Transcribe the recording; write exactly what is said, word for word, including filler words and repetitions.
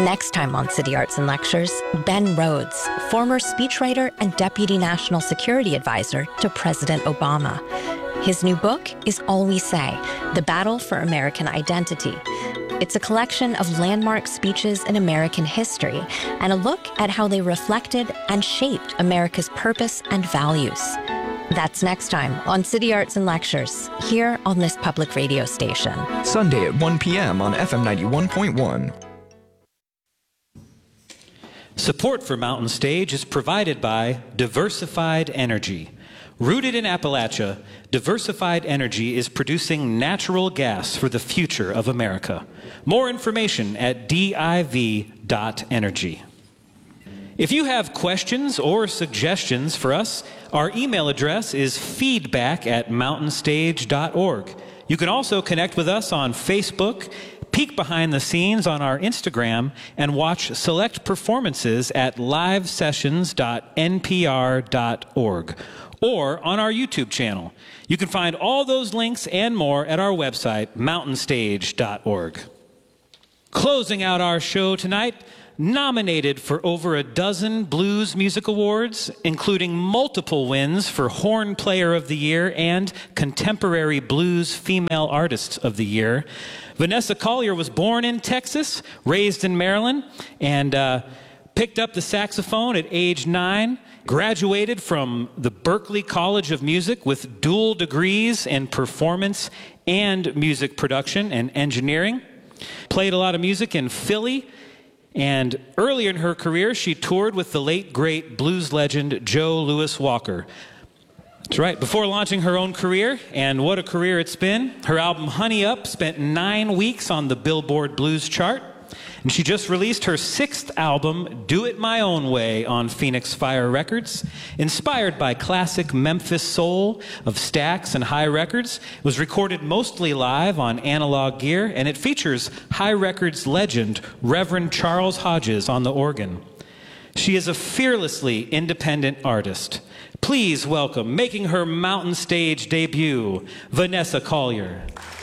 Next time on City Arts and Lectures, Ben Rhodes, former speechwriter and Deputy National Security Advisor to President Obama. His new book is All We Say, The Battle for American Identity. It's a collection of landmark speeches in American history and a look at how they reflected and shaped America's purpose and values. That's next time on City Arts and Lectures, here on this public radio station. Sunday at one p.m. on F M ninety-one point one. Support for Mountain Stage is provided by Diversified Energy. Rooted in Appalachia, Diversified Energy is producing natural gas for the future of America. More information at div dot energy. If you have questions or suggestions for us, our email address is feedback at mountain stage dot org. You can also connect with us on Facebook, peek behind the scenes on our Instagram, and watch select performances at live sessions dot n p r dot org or on our YouTube channel. You can find all those links and more at our website, mountain stage dot org. Closing out our show tonight, nominated for over a dozen Blues Music Awards, including multiple wins for Horn Player of the Year and Contemporary Blues Female Artist of the Year, Vanessa Collier was born in Texas, raised in Maryland, and uh, picked up the saxophone at age nine, graduated from the Berklee College of Music with dual degrees in performance and music production and engineering, played a lot of music in Philly, and earlier in her career, she toured with the late, great blues legend Joe Louis Walker. That's right, before launching her own career, and what a career it's been, her album Honey Up spent nine weeks on the Billboard Blues chart, and she just released her sixth album, Do It My Own Way, on Phoenix Fire Records. Inspired by classic Memphis soul of Stax and High Records, it was recorded mostly live on analog gear, and it features High Records legend Reverend Charles Hodges on the organ. She is a fearlessly independent artist. Please welcome, making her Mountain Stage debut, Vanessa Collier.